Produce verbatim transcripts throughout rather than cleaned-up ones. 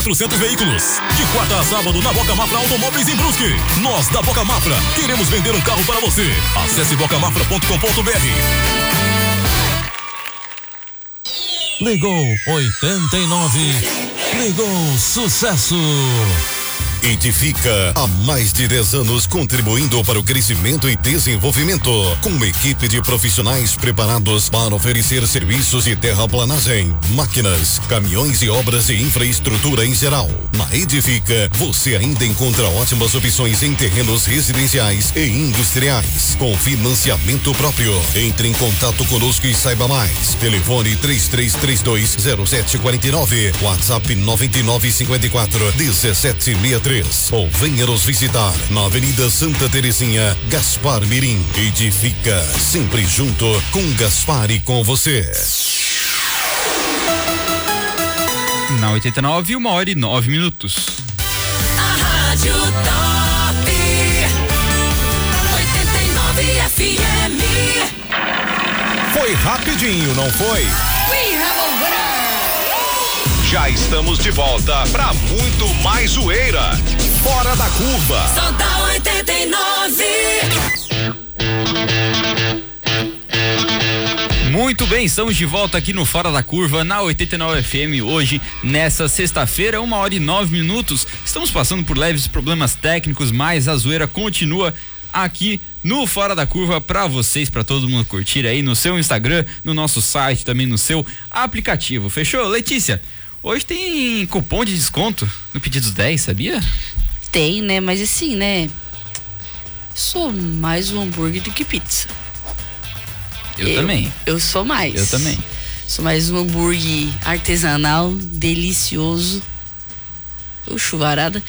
quatrocentos veículos. De quarta a sábado na Boca Mafra Automóveis em Brusque. Nós da Boca Mafra queremos vender um carro para você. Acesse boca mafra ponto com ponto br. Ligou oitenta e nove. Ligou sucesso. Edifica há mais de dez anos contribuindo para o crescimento e desenvolvimento, com uma equipe de profissionais preparados para oferecer serviços de terraplanagem, máquinas, caminhões e obras de infraestrutura em geral. Na Edifica, você ainda encontra ótimas opções em terrenos residenciais e industriais, com financiamento próprio. Entre em contato conosco e saiba mais. Telefone três três três dois zero sete quatro nove, WhatsApp nove nove cinco quatro um sete seis três. Ou venha nos visitar na Avenida Santa Terezinha, Gaspar Mirim. Edifica, sempre junto com Gaspar e com você. Na oitenta e nove, uma hora e nove minutos. A Rádio Top oitenta e nove F M. Foi rapidinho, não foi? We have a winner. Já estamos de volta para muito mais zoeira. Fora da curva. Só da oitenta e nove. Muito bem, estamos de volta aqui no Fora da Curva, na oitenta e nove F M, hoje, nessa sexta-feira, uma hora e nove minutos. Estamos passando por leves problemas técnicos, mas a zoeira continua aqui no Fora da Curva para vocês, para todo mundo curtir aí no seu Instagram, no nosso site, também no seu aplicativo. Fechou? Letícia, hoje tem cupom de desconto no Pedidos dez, sabia? Tem, né? Mas assim, né? Sou mais um hambúrguer do que pizza. Eu, eu também. Eu sou mais. Eu também. Sou mais um hambúrguer artesanal, delicioso. Ô, chuvarada.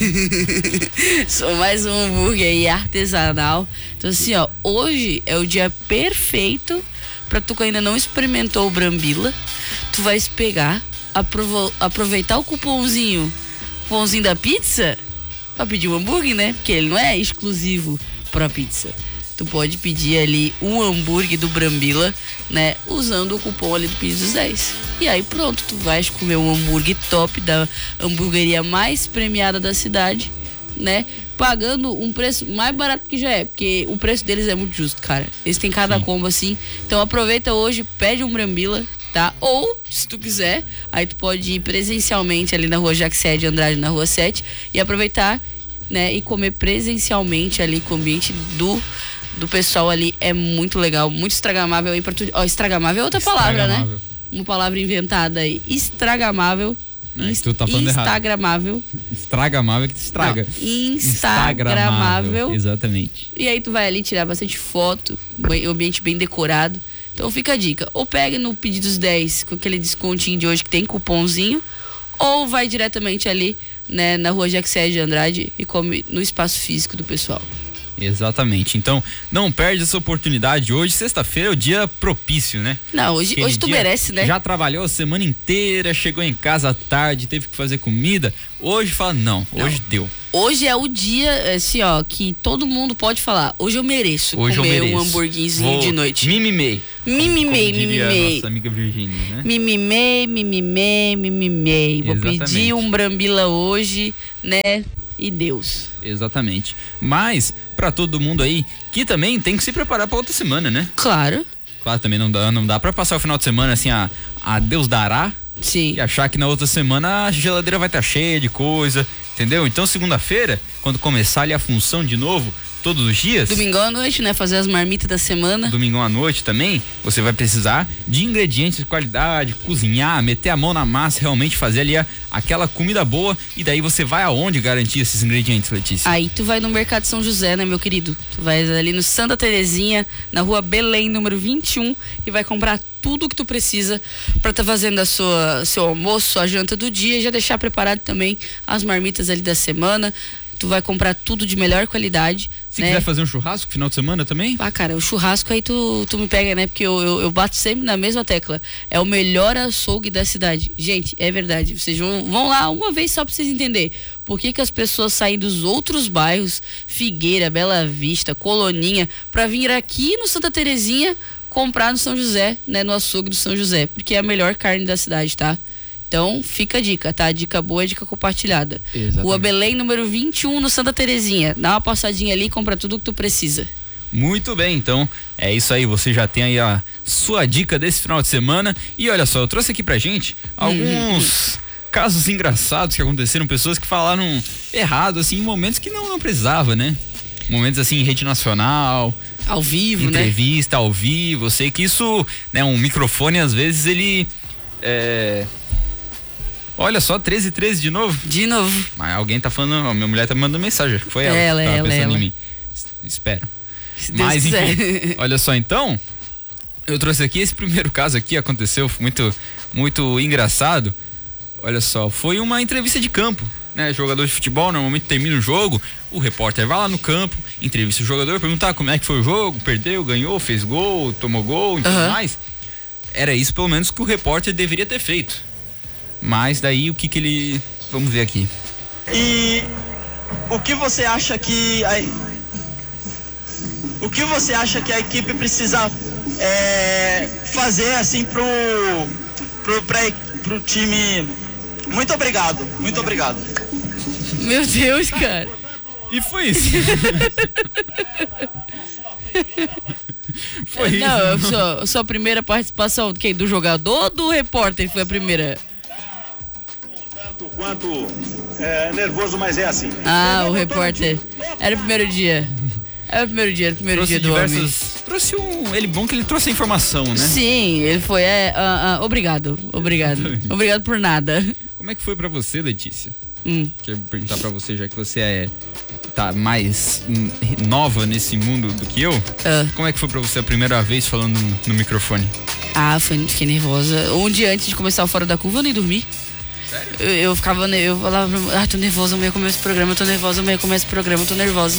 Sou mais um hambúrguer aí artesanal. Então assim, ó, hoje é o dia perfeito pra tu que ainda não experimentou o Brambila. Tu vai pegar, aprovo- aproveitar o cupomzinho, cupomzinho da pizza, pra pedir um hambúrguer, né? Porque ele não é exclusivo pra pizza. Tu pode pedir ali um hambúrguer do Brambila, né? Usando o cupom ali do Pedidos dez. E aí pronto, tu vais comer um hambúrguer top da hamburgueria mais premiada da cidade, né? Pagando um preço mais barato que já é, porque o preço deles é muito justo, cara. Eles têm cada Sim. combo assim. Então aproveita hoje, pede um Brambila, tá? Ou, se tu quiser, aí tu pode ir presencialmente ali na rua Jaxé de Andrade, na rua sete, e aproveitar, né? E comer presencialmente ali com o ambiente do... do pessoal ali é muito legal, muito estragamável aí pra tu. Ó, estragamável é outra palavra, né? Uma palavra inventada aí. Estragamável. Não, inst- tu tá falando Instagramável. Estragramável que tu estraga. Não, Instagramável. Exatamente. E aí tu vai ali tirar bastante foto, o ambiente bem decorado. Então fica a dica. Ou pega no Pedidos dez com aquele descontinho de hoje que tem cupomzinho, ou vai diretamente ali, né, na rua Jaxé de Andrade e come no espaço físico do pessoal. Exatamente, então não perde essa oportunidade. Hoje, sexta-feira, é o dia propício, né? Não, hoje, hoje tu merece, né? Já trabalhou a semana inteira, chegou em casa à tarde, teve que fazer comida. Hoje fala, não, não. hoje deu. Hoje é o dia, assim, ó, que todo mundo pode falar, hoje eu mereço hoje comer eu mereço. um hambúrguerzinho Vou de noite. Mimimei. Mimimei, mimimei. Nossa amiga Virgínia, né? Mimimei, mimimei, mimimei. Vou Exatamente. pedir um Brambila hoje, né? E Deus. Exatamente. Mas, pra todo mundo aí, que também tem que se preparar pra outra semana, né? Claro. Claro, também não dá, não dá pra passar o final de semana assim, a, a Deus dará. Sim. E achar que na outra semana a geladeira vai estar cheia de coisa, entendeu? Então, segunda-feira, quando começar ali a função de novo, todos os dias. Domingão à noite, né? Fazer as marmitas da semana. Domingão à noite também, você vai precisar de ingredientes de qualidade, cozinhar, meter a mão na massa, realmente fazer ali a, aquela comida boa. E daí você vai aonde garantir esses ingredientes, Letícia? Aí tu vai no Mercado São José, né, meu querido? Tu vai ali no Santa Terezinha, na rua Belém, número vinte e um, e vai comprar tudo que tu precisa para tá fazendo a sua, seu almoço, a janta do dia, e já deixar preparado também as marmitas ali da semana. Tu vai comprar tudo de melhor qualidade. Se né? quiser fazer um churrasco final de semana também? Ah, cara, o churrasco aí tu, tu me pega, né? Porque eu, eu, eu bato sempre na mesma tecla. É o melhor açougue da cidade. Gente, é verdade. Vocês vão, vão lá uma vez só pra vocês entenderem. Por que que as pessoas saem dos outros bairros, Figueira, Bela Vista, Coloninha, pra vir aqui no Santa Terezinha comprar no São José, né? No açougue do São José. Porque é a melhor carne da cidade, tá? Então, fica a dica, tá? Dica boa, dica compartilhada. Exatamente. Rua Belém, número vinte e um, no Santa Terezinha. Dá uma passadinha ali e compra tudo que tu precisa. Muito bem, então é isso aí, você já tem aí a sua dica desse final de semana. E olha só, eu trouxe aqui pra gente alguns casos engraçados que aconteceram, pessoas que falaram errado, assim, em momentos que não, não precisava, né? Momentos assim, em rede nacional, Ao vivo, entrevista, ao vivo. Eu sei que isso, né, um microfone às vezes ele é... Olha só, treze e treze de novo. De novo. Mas alguém tá falando, ó, minha mulher tá me mandando mensagem, acho que foi ela. Ela, que tava ela, pensando ela. em mim. Espera. Se Deus Mas quiser. enfim, olha só, então, eu trouxe aqui, esse primeiro caso aqui aconteceu, foi muito, muito engraçado. Olha só, foi uma entrevista de campo, né? Jogador de futebol normalmente termina o jogo, o repórter vai lá no campo, entrevista o jogador, perguntar como é que foi o jogo, perdeu, ganhou, fez gol, tomou gol e tudo Aham. mais. Era isso pelo menos que o repórter deveria ter feito. Mas daí o que que ele... Vamos ver aqui. E o que você acha que a, o que você acha que a equipe precisa é, fazer assim pro pro, pra, pro time? Muito obrigado, muito obrigado. Meu Deus, cara. E foi isso. Foi isso. Não, sua, sua primeira participação, quem? Do jogador ou do repórter foi a primeira? Tanto quanto é, nervoso, mas é assim. Ah, o repórter. Era o primeiro dia. Era o primeiro dia, era o primeiro Trouxe dia do homem. diversos... Trouxe um... Ele bom que ele trouxe a informação, né? Sim, ele foi. É, ah, ah, obrigado, obrigado. Obrigado por nada. Como é que foi pra você, Letícia? Hum. Quero perguntar pra você, já que você é... tá mais hum, nova nesse mundo do que eu. Ah. Como é que foi pra você a primeira vez falando no, no microfone? Ah, foi, fiquei nervosa. Um dia antes de começar o Fora da Curva, eu nem dormi. Sério? Eu, eu ficava, ne- eu falava, ah, tô nervosa, amanhã começa o programa, tô nervosa, amanhã começa o programa, tô nervosa.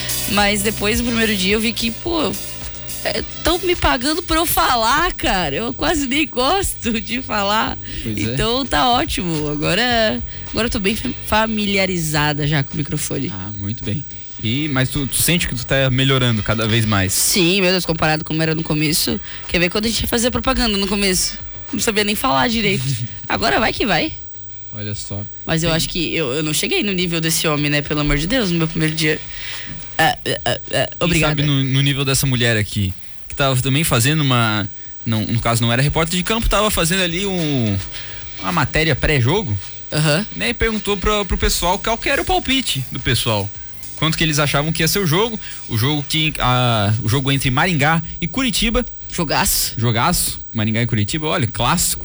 Mas depois, no primeiro dia, eu vi que, pô, estão me pagando pra eu falar, cara. Eu quase nem gosto de falar. Pois é. Então tá ótimo. Agora, agora eu tô bem familiarizada já com o microfone. Ah, muito bem. E, mas tu, tu sente que tu tá melhorando cada vez mais? Sim, meu Deus, comparado com como era no começo. Quer ver quando a gente fazia propaganda no começo? Não sabia nem falar direito. Agora vai que vai. Olha só. Mas eu Tem- acho que eu, eu não cheguei no nível desse homem, né? Pelo amor de Deus, no meu primeiro dia. Ah, ah, ah, ah, Quem obrigada. sabe no, no nível dessa mulher aqui, que tava também fazendo uma... Não, no caso não era repórter de campo, tava fazendo ali um, uma matéria pré-jogo, Aham. né? E perguntou pro, pro pessoal qual que era o palpite do pessoal. Quanto que eles achavam que ia ser o jogo. O jogo que... A, o jogo entre Maringá e Curitiba. Jogaço. Jogaço, Maringá e Curitiba, olha, clássico.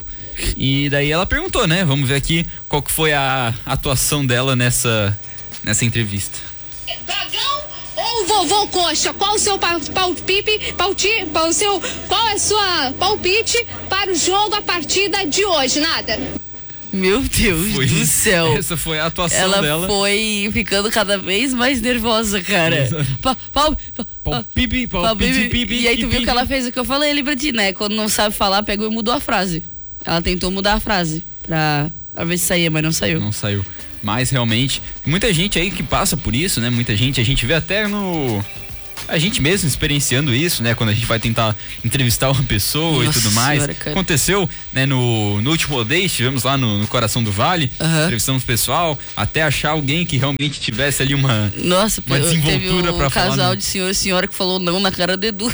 E daí ela perguntou, né? Vamos ver aqui qual que foi a atuação dela nessa, nessa entrevista. Dragão ou vovô Coxa? Qual o seu pal- palpite, palti, pal- seu, qual é a sua palpite para o jogo, a partida de hoje, Nada? Meu Deus Foi- do céu. Essa foi a atuação Ela dela. foi ficando cada vez mais nervosa, cara. Pa, pau, pa, Pau, pipi, pau, pau, pipi, pipi. pipi, E aí tu viu pipi. que ela fez o que eu falei, lembra de, né? Quando não sabe falar, pegou e mudou a frase. Ela tentou mudar a frase pra, pra ver se saía, mas não saiu. Não saiu. Mas realmente, muita gente aí que passa por isso, né? Muita gente, a gente vê até no... A gente mesmo experienciando isso, né? Quando a gente vai tentar entrevistar uma pessoa Nossa e tudo mais. senhora, cara. Aconteceu, né? No, no último rodeio, estivemos lá no, no Coração do Vale, Aham. entrevistamos o pessoal, até achar alguém que realmente tivesse ali uma... Nossa, Uma teve desenvoltura um pra falar casal não. de senhor e senhora que falou não na cara do Edu.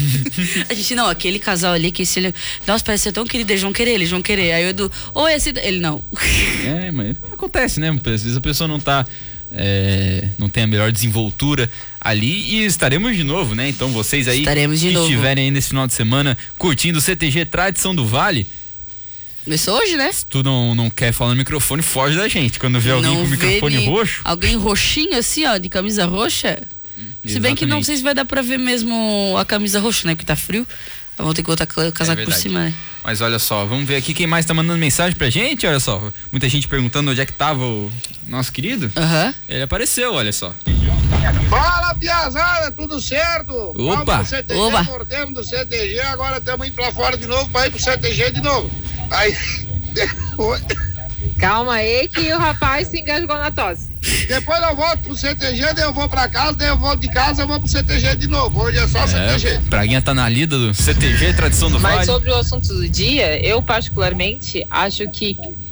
A gente, não, aquele casal ali que se ele... Nossa, parece ser tão querido, eles vão querer, eles vão querer. Aí o Edu, ou esse... Ele, não. É, mas acontece, né? Às vezes a pessoa não tá... é, não tem a melhor desenvoltura ali e estaremos de novo, né? Então vocês aí Estaremos de que novo. estiverem aí nesse final de semana curtindo o C T G Tradição do Vale, Começou hoje, né? se tu não, não quer falar no microfone, foge da gente. Quando vê alguém Não com o vê microfone ni- roxo, Alguém roxinho assim, ó, de camisa roxa. Se bem que não Exatamente. sei se vai dar pra ver mesmo a camisa roxa, né? Porque tá frio. Vamos ter que botar o casaco por verdade. cima, né? Mas olha só, vamos ver aqui quem mais tá mandando mensagem pra gente, olha só. Muita gente perguntando onde é que tava o nosso querido. Aham. Ele apareceu, olha só. Fala, piazada, tudo certo? Opa, Vamos pro C T G, opa. voltemos do C T G, agora estamos indo pra fora de novo pra ir pro C T G de novo. Aí, depois, Calma aí que o rapaz se engasgou na tosse. depois eu volto pro C T G, daí eu vou pra casa, daí eu volto de casa, eu vou pro C T G de novo. Hoje é só C T G. É, Praguinha tá na lida do C T G Tradição do Mas Vale. sobre o assunto do dia, eu particularmente acho que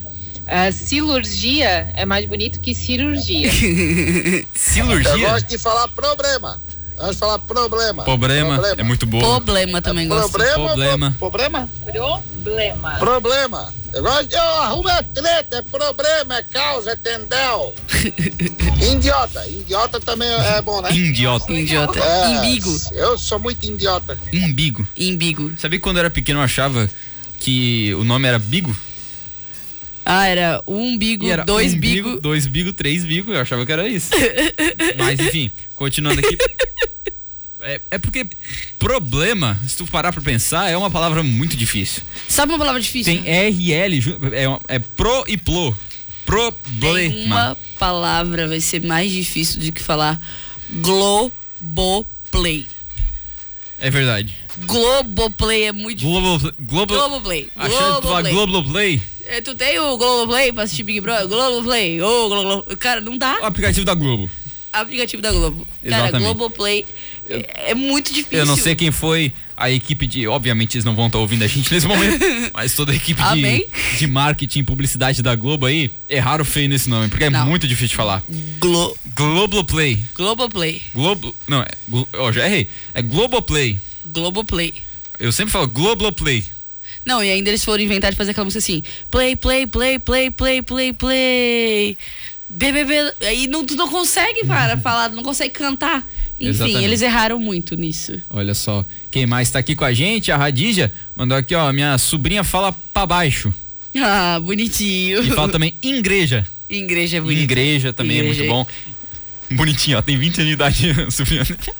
Uh, cirurgia é mais bonito que cirurgia. Cirurgia? Eu gosto de falar problema. Eu gosto de falar problema. Problema, é muito bom. Problema também gosto. Problema? Problema. Problema? Problema. Problema. Eu gosto de. Eu arrumo é treta, é problema, é causa, é tendel. Idiota. Idiota também é bom, né? Idiota. Idiota. É, Imbigo. Eu sou muito idiota. Imbigo. Imbigo. Sabia que quando eu era pequeno eu achava que o nome era Bigo? Ah, era um bigo, E era dois um bigo. dois bigo, três bigo, eu achava que era isso. Mas enfim, continuando aqui. É, é porque problema, se tu parar pra pensar, é uma palavra muito difícil. Sabe uma palavra difícil? Tem R L, ju- é, uma- é pro e plo. Tem Problema. uma palavra vai ser mais difícil do que falar Globoplay. É verdade. Globoplay é muito difícil. Globo, Globo, Globoplay. Achando que tu fala Globoplay. É, tu tem o Globoplay pra assistir Big Brother? Globoplay. Ô, Globo. Cara, não dá. O aplicativo da Globo. Aplicativo da Globo. Cara, Exatamente. Globoplay é, é muito difícil. Eu não sei quem foi a equipe de. Obviamente eles não vão estar ouvindo a gente nesse momento, mas toda a equipe Amém. de, de marketing e publicidade da Globo aí erraram feio nesse nome, porque é Não. muito difícil de falar. Glo Globoplay. Globoplay. Globo. Não, é. Glo- Ó, já errei. É Globoplay. Globoplay. Eu sempre falo Globoplay. Não, e ainda eles foram inventar de fazer aquela música assim: play, play, play, play, play, play, play. B B B. Aí não, tu não consegue, cara, falar, não consegue cantar. Enfim, Exatamente. eles erraram muito nisso. Olha só. Quem mais tá aqui com a gente? A Radija mandou aqui, ó. Minha sobrinha fala pra baixo. Ah, bonitinho. E fala também igreja. Igreja é bonito. Igreja também Igreja. é muito bom. Bonitinho, ó. Tem vinte anos de idade, sobrinha.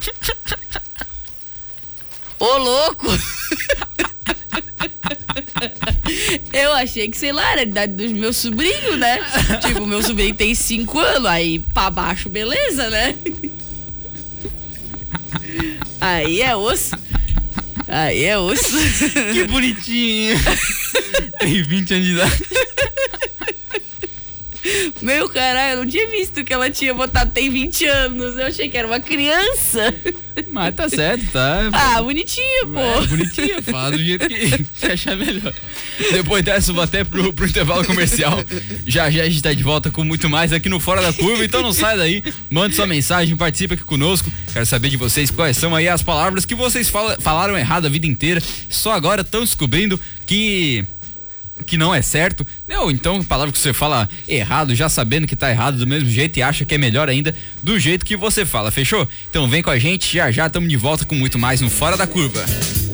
Ô, louco! Eu achei que, sei lá, era a idade dos meus sobrinhos, né? Tipo, meu sobrinho tem cinco anos, aí pra baixo, beleza, né? Aí é osso. Aí é osso. Que bonitinho. Tem vinte anos de idade. Meu caralho, eu não tinha visto que ela tinha botado tem vinte anos. Eu achei que era uma criança. Mas tá certo, tá? Ah, bonitinha, pô. É, bonitinha, fala do jeito que você achar melhor. Depois dessa, eu vou até pro, pro intervalo comercial. Já já a gente tá de volta com muito mais aqui no Fora da Curva, então não sai daí. Mande sua mensagem, participe aqui conosco. Quero saber de vocês quais são aí as palavras que vocês fala, falaram errado a vida inteira. Só agora estão descobrindo que... que não é certo, ou então palavra que você fala errado, já sabendo que tá errado do mesmo jeito e acha que é melhor ainda do jeito que você fala, fechou? Então vem com a gente, já já estamos de volta com muito mais no Fora da Curva.